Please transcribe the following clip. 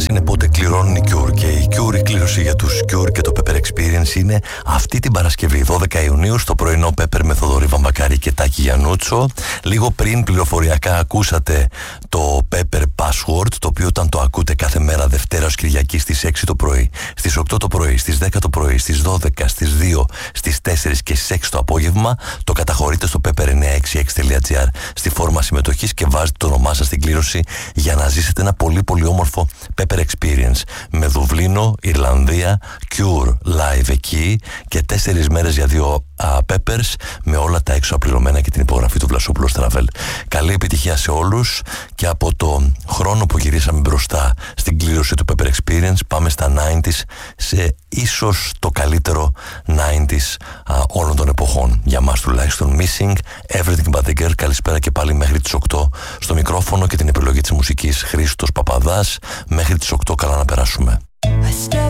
σας είναι πότε κληρώνουν οι Cure. Και η Cure, η κλήρωση για τους Cure και το Pepper Experience είναι αυτή την Παρασκευή 12 Ιουνίου στο πρωινό Pepper με Θοδωρή Βαμβακάρη και Τάκη Γιαννούτσο. Λίγο πριν πληροφοριακά ακούσατε το Pepper Password, το οποίο όταν το ακούτε κάθε μέρα Δευτέρα ως Κυριακή στις 6 το πρωί, στις 8 το πρωί, στις 10 το πρωί, στις 12, στις 2, στις 4 και στις 6 το απόγευμα, το καταχωρείτε στο pepper966.gr στη φόρμα συμμετοχής και βάζετε το όνομά σας στην κλήρωση για να ζήσετε ένα πολύ πολύ όμορφο Pepper Experience με Δουβλίνο, Ιρλανδία, Cure live εκεί και 4 μέρες για 2 Peppers με όλα τα έξω απληρωμένα και την υπογραφή του Βλασόπουλος Travel. Καλή επιτυχία σε όλους και από το χρόνο που γυρίσαμε μπροστά στην κλήρωση του Pepper Experience πάμε στα 90s, σε ίσως το καλύτερο 90s όλων των εποχών. Για μας τουλάχιστον Missing, Everything But The Girl. Καλησπέρα και πάλι μέχρι τις 8 στο μικρόφωνο και την επιλογή της μουσικής Χρήστος Παπαδάς. Μέχρι τις 8 καλά να περάσουμε.